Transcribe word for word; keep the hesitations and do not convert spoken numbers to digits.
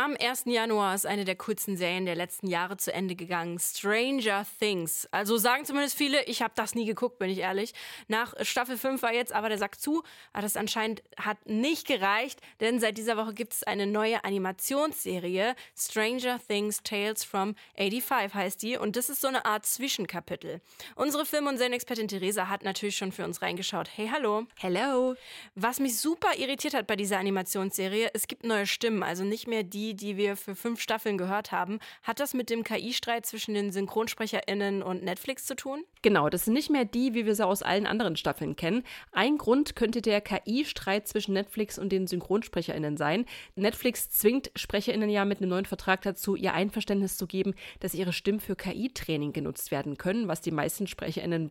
Am ersten Januar ist eine der coolsten Serien der letzten Jahre zu Ende gegangen. Stranger Things. Also sagen zumindest viele, ich habe das nie geguckt, bin ich ehrlich. Nach Staffel fünf war jetzt aber der Sack zu. Aber das anscheinend hat nicht gereicht, denn seit dieser Woche gibt es eine neue Animationsserie. Stranger Things Tales from fünfundachtzig heißt die. Und das ist so eine Art Zwischenkapitel. Unsere Film- und Serienexpertin Theresa hat natürlich schon für uns reingeschaut. Hey, hallo. Hello. Was mich super irritiert hat bei dieser Animationsserie, es gibt neue Stimmen, also nicht mehr die, die wir für fünf Staffeln gehört haben. Hat das mit dem K I-Streit zwischen den SynchronsprecherInnen und Netflix zu tun? Genau, das sind nicht mehr die, wie wir sie aus allen anderen Staffeln kennen. Ein Grund könnte der K I-Streit zwischen Netflix und den SynchronsprecherInnen sein. Netflix zwingt SprecherInnen ja mit einem neuen Vertrag dazu, ihr Einverständnis zu geben, dass ihre Stimmen für K I-Training genutzt werden können, was die meisten SprecherInnen